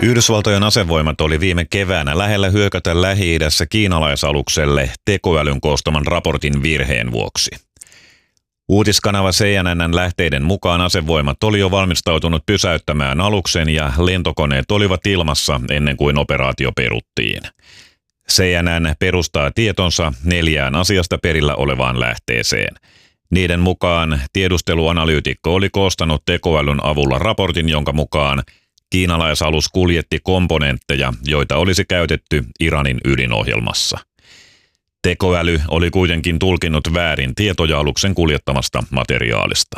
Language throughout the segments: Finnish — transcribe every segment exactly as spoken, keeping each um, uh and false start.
Yhdysvaltojen asevoimat oli viime keväänä lähellä hyökätä Lähi-idässä kiinalaisalukselle tekoälyn koostaman raportin virheen vuoksi. Uutiskanava C N N:n lähteiden mukaan asevoimat oli jo valmistautunut pysäyttämään aluksen ja lentokoneet olivat ilmassa ennen kuin operaatio peruttiin. C N N perustaa tietonsa neljään asiasta perillä olevaan lähteeseen. Niiden mukaan tiedusteluanalyytikko oli koostanut tekoälyn avulla raportin, jonka mukaan kiinalaisalus kuljetti komponentteja, joita olisi käytetty Iranin ydinohjelmassa. Tekoäly oli kuitenkin tulkinnut väärin tietoja aluksen kuljettamasta materiaalista.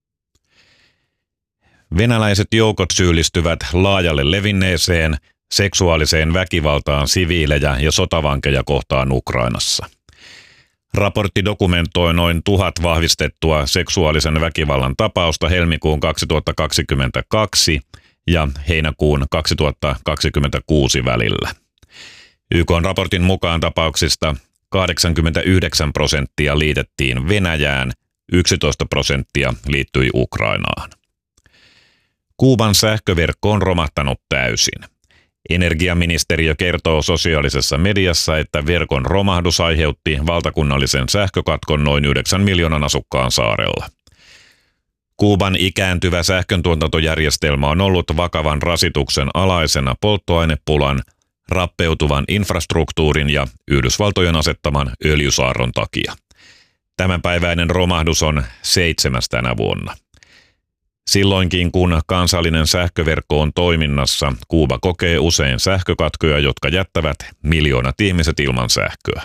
Venäläiset joukot syyllistyvät laajalle levinneeseen seksuaaliseen väkivaltaan siviilejä ja sotavankeja kohtaan Ukrainassa. Raportti dokumentoi noin tuhat vahvistettua seksuaalisen väkivallan tapausta helmikuun kaksituhattakaksikymmentäkaksi ja heinäkuun kaksituhattakaksikymmentäkuusi välillä. Y K:n raportin mukaan tapauksista kahdeksankymmentäyhdeksän prosenttia liitettiin Venäjään, yksitoista prosenttia liittyi Ukrainaan. Kuuban sähköverkko on romahtanut täysin. Energiaministeriö kertoo sosiaalisessa mediassa, että verkon romahdus aiheutti valtakunnallisen sähkökatkon noin yhdeksän miljoonan asukkaan saarella. Kuuban ikääntyvä sähköntuotantojärjestelmä on ollut vakavan rasituksen alaisena polttoainepulan, rappeutuvan infrastruktuurin ja Yhdysvaltojen asettaman öljysaarron takia. Tämänpäiväinen romahdus on seitsemäs tänä vuonna. Silloinkin kun kansallinen sähköverkko on toiminnassa, Kuuba kokee usein sähkökatkoja, jotka jättävät miljoonat ihmiset ilman sähköä.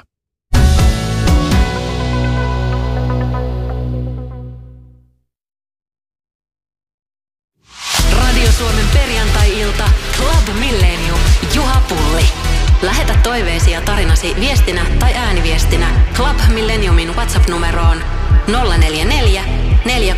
Radio Suomen perjantai-ilta Club Millennium. Juha Pulli. Lähetä toiveesi ja tarinasi viestinä tai ääniviestinä Club Millenniumin WhatsApp-numeroon nolla neljä neljä, neljä